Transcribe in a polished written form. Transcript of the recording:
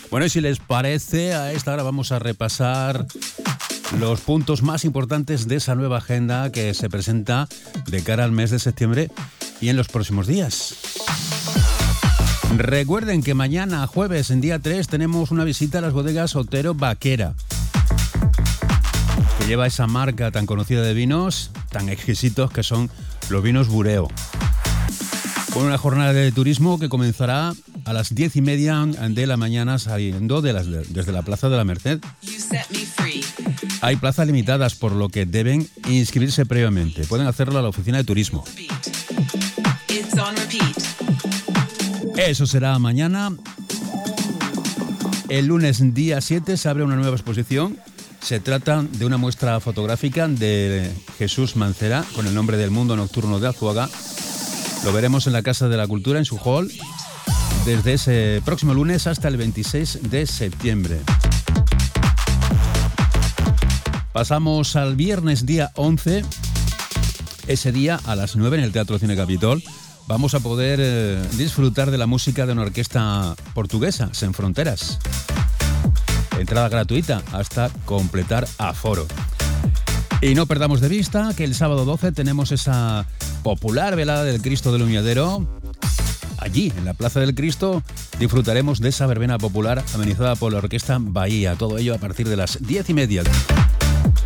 Bueno, y si les parece, a esta hora vamos a repasar los puntos más importantes de esa nueva agenda que se presenta de cara al mes de septiembre y en los próximos días. Recuerden que mañana, jueves, en día 3, tenemos una visita a las bodegas Otero Vaquera, que lleva esa marca tan conocida de vinos, tan exquisitos que son los vinos Bureo. Con una jornada de turismo que comenzará a las 10:30 de la mañana saliendo desde la Plaza de la Merced. Hay plazas limitadas, por lo que deben inscribirse previamente. Pueden hacerlo a la oficina de turismo. Eso será mañana. El lunes, día 7, se abre una nueva exposición. Se trata de una muestra fotográfica de Jesús Mancera con el nombre del Mundo Nocturno de Azuaga. Lo veremos en la Casa de la Cultura, en su hall, desde ese próximo lunes hasta el 26 de septiembre. Pasamos al viernes, día 11. Ese día, a las 9, en el Teatro Cine Capitol, vamos a poder disfrutar de la música de una orquesta portuguesa, Sen Fronteras. Entrada gratuita hasta completar aforo. Y no perdamos de vista que el sábado 12 tenemos esa popular velada del Cristo del Huñadero. Allí, en la Plaza del Cristo, disfrutaremos de esa verbena popular amenizada por la Orquesta Bahía. Todo ello a partir de las 10:30.